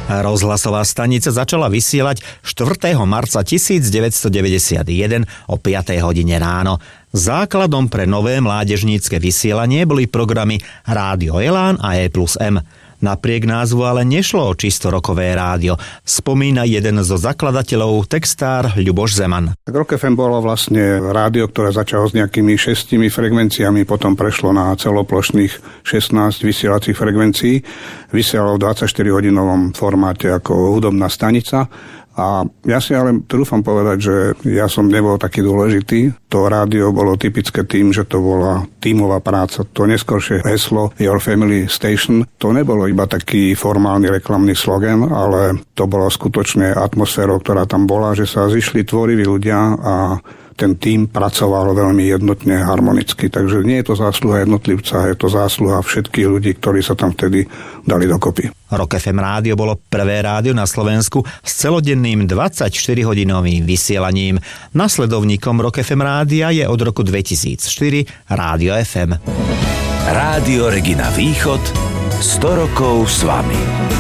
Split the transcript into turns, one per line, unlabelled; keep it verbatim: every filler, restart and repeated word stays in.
Rozhlasová stanica začala vysielať štvrtého marca devätnásťstodeväťdesiatjeden o piatej hodine ráno. Základom pre nové mládežnícke vysielanie boli programy Rádio Elán a E plus M. Napriek názvu ale nešlo o čisto rokové rádio, spomína jeden zo zakladateľov, textár Ľuboš Zeman.
Rock ef em bolo vlastne rádio, ktoré začalo s nejakými šestimi frekvenciami, potom prešlo na celoplošných šestnásť vysielacích frekvencií. Vysielalo v dvadsaťštyrihodinovom formáte ako hudobná stanica. A ja si ale trúfam povedať, že ja som nebol taký dôležitý. To rádio bolo typické tým, že to bola tímová práca. To neskoršie heslo Your Family Station, to nebolo iba taký formálny reklamný slogan, ale to bolo skutočne atmosférou, ktorá tam bola, že sa zišli tvoriví ľudia a ten tím pracoval veľmi jednotne a harmonicky. Takže nie je to zásluha jednotlivca, je to zásluha všetkých ľudí, ktorí sa tam vtedy dali dokopy.
Rock ef em rádio bolo prvé rádio na Slovensku s celodenným dvadsaťštyrihodinovým vysielaním. Nasledovníkom Rock ef em rádia je od roku dvetisícštyri Rádio ef em.
Rádio Regina Východ sto rokov s vami.